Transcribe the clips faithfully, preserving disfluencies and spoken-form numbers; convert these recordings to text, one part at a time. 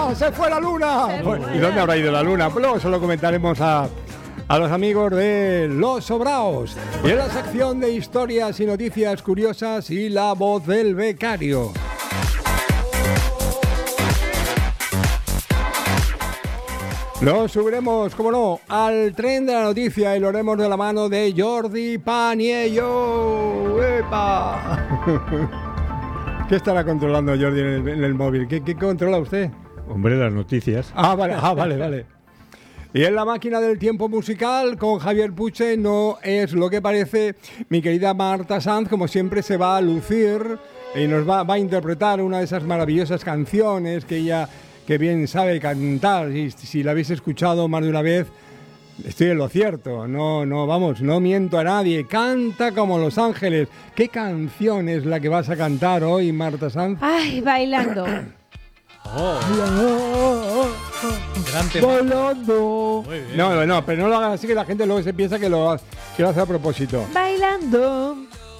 luna! ¡Se fue la luna! Bueno, ¿y dónde habrá ido la luna? Pues luego se lo comentaremos a, a los amigos de Los Sobraos. Y en la sección de historias y noticias curiosas y la voz del becario. Nos subiremos, como no, al tren de la noticia y lo haremos de la mano de Jordi Paniello. ¡Epa! ¿Qué estará controlando Jordi en el, en el móvil? ¿Qué, ¿Qué controla usted? Hombre, las noticias. Ah, vale, ah, vale, vale. Y en la máquina del tiempo musical con Javier Puche no es lo que parece. Mi querida Marta Sanz, como siempre, se va a lucir y nos va, va a interpretar una de esas maravillosas canciones que ella... que bien sabe cantar, y si la habéis escuchado más de una vez, estoy en lo cierto, no, no, vamos, no miento a nadie, canta como Los Ángeles. ¿Qué canción es la que vas a cantar hoy, Marta Sanz? Ay, bailando. Oh. Gran tema. Bailando. Muy bien. No, no, pero no lo hagas así que la gente luego se piensa que lo, que lo hace a propósito. Bailando.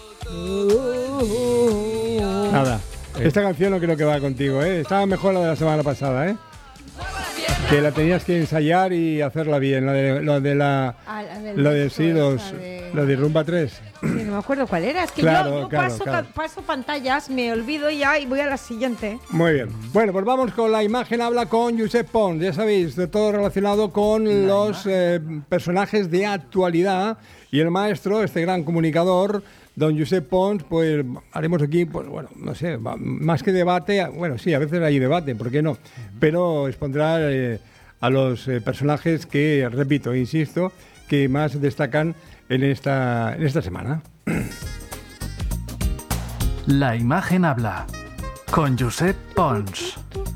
Nada. Esta canción no creo que va contigo, ¿eh? Estaba mejor la de la semana pasada, ¿eh? Que la tenías que ensayar y hacerla bien, la de, lo de la... Ah, la del lo de, disco sí, los, esa de- lo de Rumba tres. Sí, no me acuerdo cuál era. Es que Claro, yo, yo claro, paso, claro. paso pantallas, me olvido ya y voy a la siguiente. Muy bien. Bueno, pues vamos con la imagen habla con Josep Pons. Ya sabéis, de todo relacionado con los eh, personajes de actualidad. Y el maestro, este gran comunicador, don Josep Pons, pues haremos aquí, pues bueno, no sé, va- más que debate, bueno, sí, a veces hay debate, ¿por qué no? Pero expondrá eh, a los eh, personajes que, repito, insisto, que más destacan en esta, en esta semana. La imagen habla con Josep Pons.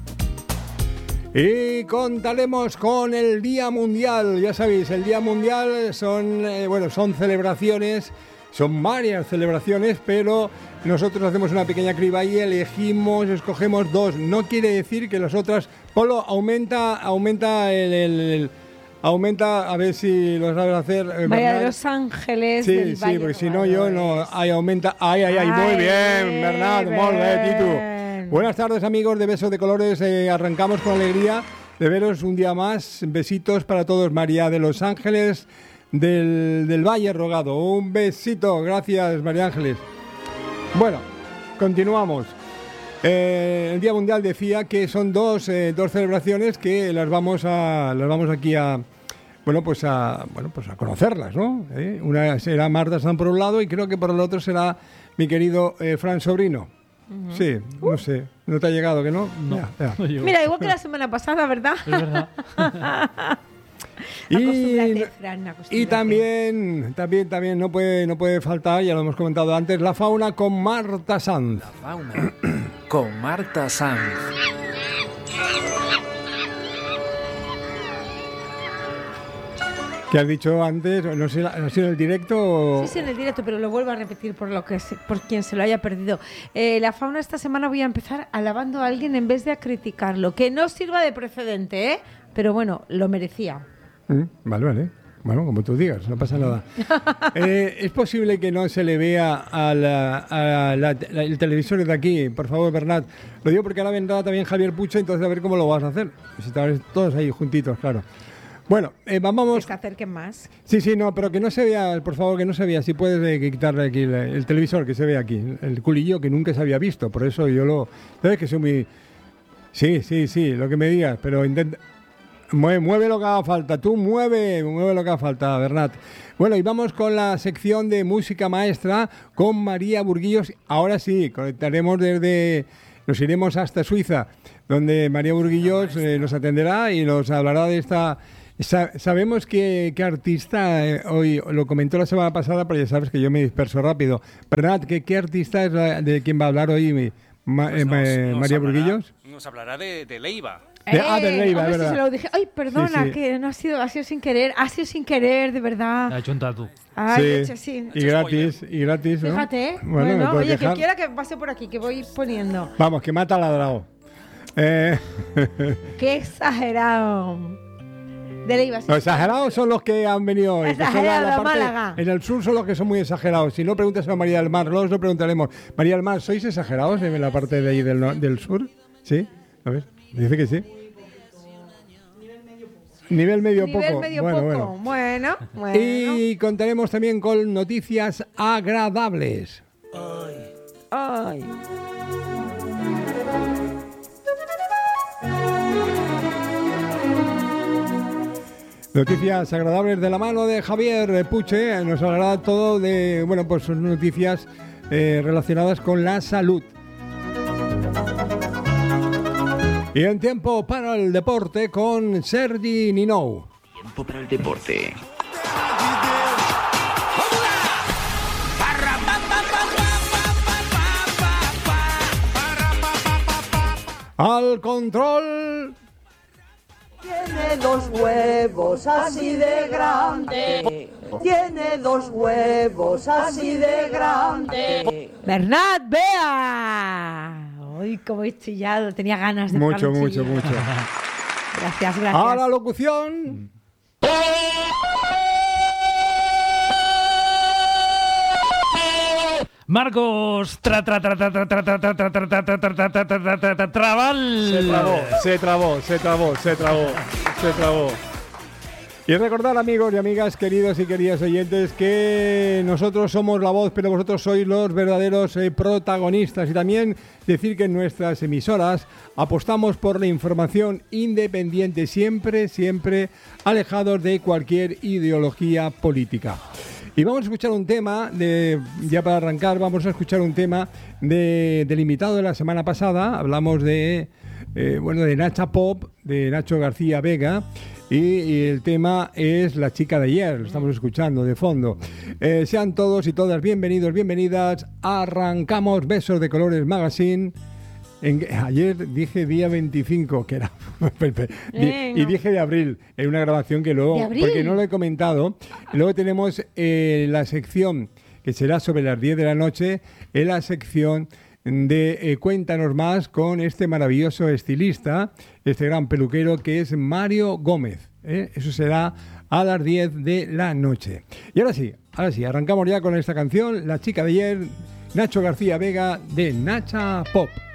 Y contaremos con el Día Mundial. Ya sabéis, el Día Mundial son, eh, bueno, son celebraciones, son varias celebraciones, pero nosotros hacemos una pequeña criba y elegimos, escogemos dos. No quiere decir que las otras... Polo, aumenta, aumenta el... el- el- aumenta, a ver si lo sabes hacer. eh, María Bernat. de los Ángeles. Sí, del sí, Valle porque si no Rodadores. yo no... Ay, aumenta... Ay, ay, ay, muy Ay, bien, Bernat, muy bien, bien. Titu. Buenas tardes, amigos de Besos de Colores. Eh, arrancamos con alegría de veros un día más. Besitos para todos. María de los Ángeles del, del Valle Rogado. Un besito. Gracias, María Ángeles. Bueno, continuamos. Eh, el Día Mundial decía que son dos, eh, dos celebraciones que las vamos a las vamos aquí a bueno pues a bueno pues a conocerlas, ¿no? ¿Eh? Una será Marta Sanz por un lado y creo que por el otro será mi querido eh, Fran Sobrino. Uh-huh. Sí, no sé, ¿no te ha llegado que no? No, Ya, ya. no llego. Mira, igual que la semana pasada, ¿verdad? Es verdad. Y, Acostúmbrate, Fran, y acostúmbrate. también, también, también no puede, no puede faltar, ya lo hemos comentado antes, la fauna con Marta Sanz. Fauna con Marta Sanz. ¿Qué has dicho antes? No sé, ¿ha sido en el directo o...? Sí, sí, en el directo, pero lo vuelvo a repetir por lo que se- por quien se lo haya perdido. Eh, la fauna esta semana voy a empezar alabando a alguien en vez de a criticarlo. Que no sirva de precedente, ¿eh? Pero bueno, lo merecía. Mm, Vale, vale. Bueno, como tú digas, no pasa nada. Eh, ¿Es posible que no se le vea a la, a la- la- el televisor de aquí? Por favor, Bernat. Lo digo porque ahora vendrá también Javier Puche, entonces a ver cómo lo vas a hacer. Si estaban todos ahí juntitos, claro. Bueno, eh, Que vamos... se acerquen más. Sí, sí, no, pero que no se vea, por favor, que no se vea. Si puedes eh, quitarle aquí el, el televisor, que se vea aquí. El culillo que nunca se había visto, por eso yo lo... ¿Sabes que soy muy...? Sí, sí, sí, lo que me digas, pero intenta... Mueve, mueve lo que haga falta, tú mueve, mueve lo que haga falta, Bernat. Bueno, y vamos con la sección de música maestra con María Burguillos. Ahora sí, conectaremos desde, nos iremos hasta Suiza, donde María Burguillos eh, nos atenderá y nos hablará de esta... Sa- sabemos que, que artista, eh, hoy lo comentó la semana pasada, pero ya sabes que yo me disperso rápido. Bernat, ¿qué, qué artista es la, de quien va a hablar hoy mi- Ma- Pues eh, nos- Ma- nos María hablará- Burguillos? Nos hablará de, de Leiva. De- ah, de Leiva, hombre, es si verdad. se lo dije. Ay, perdona, Sí, sí. que no ha sido, ha sido sin querer. Ha sido sin querer, de Ha verdad. hecho un tatu. Ay, Sí. he hecho así. Y gratis, y gratis, ¿no? Fíjate, ¿eh? Bueno, Bueno, me puedes oye, dejar. que quiera que pase por aquí, que voy poniendo. Vamos, que mata ladrado. Eh, Qué exagerado. De Leiva. sí. los exagerados son los que han venido hoy. que son Exagerados, Málaga. En el sur son los que son muy exagerados. Si no, preguntas a María del Mar. Luego os lo preguntaremos. María del Mar, ¿sois exagerados en la parte de ahí del, no- del sur? ¿Sí? ¿Lo ves? Dice que sí. Nivel medio Nivel poco. medio bueno, poco. Bueno. Bueno, bueno. Y contaremos también con noticias agradables. Ay. Noticias agradables de la mano de Javier Puche. Nos hablará todo de, bueno, pues sus noticias eh, relacionadas con la salud. Y en tiempo para el deporte con Sergi Ninou. Tiempo para el deporte. Al control. Tiene dos huevos así de grande. Tiene dos huevos así de grande. Bernat, vea. Uy, cómo he chillado. Tenía ganas de Mucho, pegar un mucho, chillido. mucho. Gracias, A gracias. la locución. Marcos tra tra tra tra tra tra tra tra tra tra tra tra tra tra tra tra tra Trabal. Se trabó, se trabó, se trabó, se trabó, se trabó. Y recordar, amigos y amigas, queridos y queridas oyentes, que nosotros somos la voz, pero vosotros sois los verdaderos eh, protagonistas. Y también decir que en nuestras emisoras apostamos por la información independiente, siempre, siempre alejados de cualquier ideología política. Y vamos a escuchar un tema, de, ya para arrancar, vamos a escuchar un tema de, del invitado de la semana pasada. Hablamos de, eh, bueno, de Nacha Pop, de Nacho García Vega, y, y el tema es La chica de ayer, lo estamos escuchando de fondo. Eh, sean todos y todas bienvenidos, bienvenidas. Arrancamos Besos de Colores Magazine. En, ayer dije día veinticinco, que era Eh, y no. dije de abril, en una grabación que luego, ¿De abril? porque no lo he comentado. Luego tenemos eh, la sección que será sobre las diez de la noche, en la sección de eh, Cuéntanos Más, con este maravilloso estilista, este gran peluquero que es Mario Gómez. ¿eh? Eso será a las diez de la noche. Y ahora sí, ahora sí, arrancamos ya con esta canción, La chica de ayer, Nacho García Vega, de Nacha Pop.